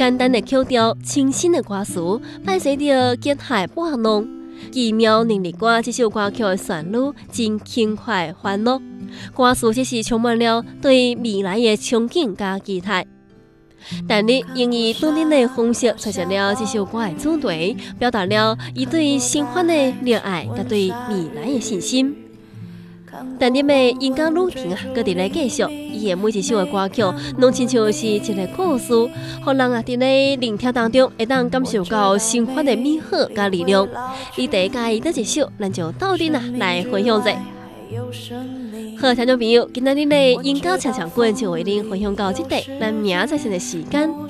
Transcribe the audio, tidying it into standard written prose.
简单的曲调、清新的歌词，伴随着吉海拨弄。奇妙能力歌这首歌曲的旋律真轻快欢乐，歌词则是充满了对未来的憧憬加期待。但你用以动人的方式呈现了这首歌的主题，表达了伊对生活的热爱甲对未来的信心。但你的演讲路程搁伫咧继续，伊的每一首的歌曲，拢亲像是一个故事，互人伫咧聆听当中会当感受到生活的美好甲力量。你第一介意倒一首，咱就斗阵来分享者。好，听众朋友，今仔日的演讲常常馆就为您分享到这里，咱明仔载的时间